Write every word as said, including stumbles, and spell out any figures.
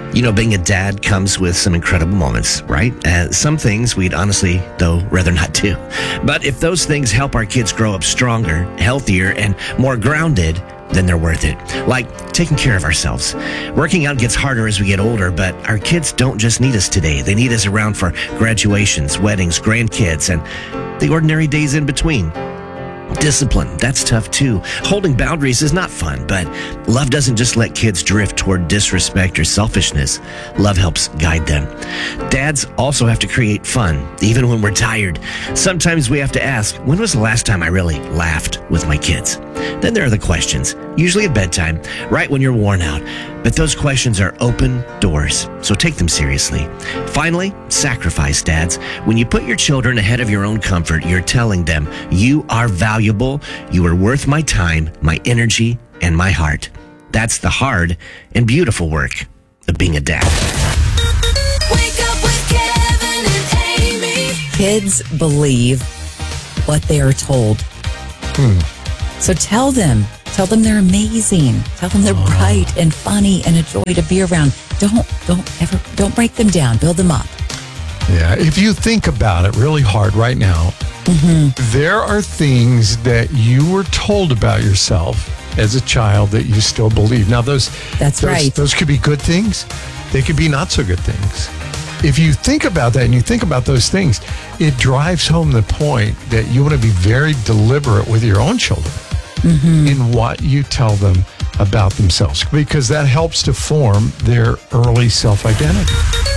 You know, being a dad comes with some incredible moments, right? Uh, some things we'd honestly, though, rather not do. But if those things help our kids grow up stronger, healthier, and more grounded, then they're worth it. Like taking care of ourselves. Working out gets harder as we get older, but our kids don't just need us today. They need us around for graduations, weddings, grandkids, and the ordinary days in between. Discipline, that's tough too. Holding boundaries is not fun, but love doesn't just let kids drift toward disrespect or selfishness. Love helps guide them. Dads also have to create fun, even when we're tired. Sometimes we have to ask, when was the last time I really laughed with my kids? Then there are the questions, usually at bedtime, right when you're worn out. But those questions are open doors, so take them seriously. Finally, sacrifice, dads. When you put your children ahead of your own comfort, you're telling them, you are valuable, you are worth my time, my energy, and my heart. That's the hard and beautiful work of being a dad. Wake up with Kevin and Amy. Kids believe what they are told. Hmm. So tell them. Tell them they're amazing. Tell them they're Oh. bright and funny and a joy to be around. Don't don't ever don't break them down. Build them up. Yeah, if you think about it really hard right now, there are things that you were told about yourself as a child that you still believe. Now, those That's those, right. Those could be good things. They could be not so good things. If you think about that and you think about those things, it drives home the point that you want to be very deliberate with your own children in what you tell them about themselves, because that helps to form their early self-identity.